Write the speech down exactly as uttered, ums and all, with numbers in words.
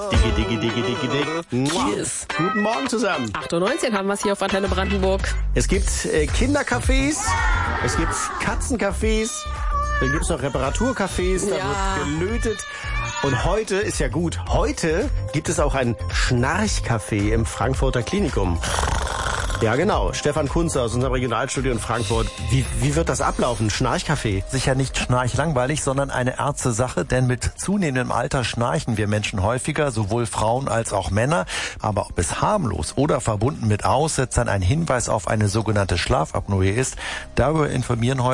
Digi, digi, digi, digi, digi. Cheers. Guten Morgen zusammen. acht Uhr neunzehn haben wir es hier auf Antenne Brandenburg. Es gibt äh, Kindercafés, es gibt Katzencafés, dann gibt es noch Reparaturcafés, da Ja. wird gelötet. Und heute ist ja gut, heute gibt es auch ein Schnarchcafé im Frankfurter Klinikum. Ja, genau. Stefan Kunze aus unserem Regionalstudio in Frankfurt. Wie, wie wird das ablaufen? Schnarchcafé? Sicher nicht schnarchlangweilig, sondern eine Ärzte-Sache, denn mit zunehmendem Alter schnarchen wir Menschen häufiger, sowohl Frauen als auch Männer. Aber ob es harmlos oder verbunden mit Aussetzern ein Hinweis auf eine sogenannte Schlafapnoe ist, darüber informieren heute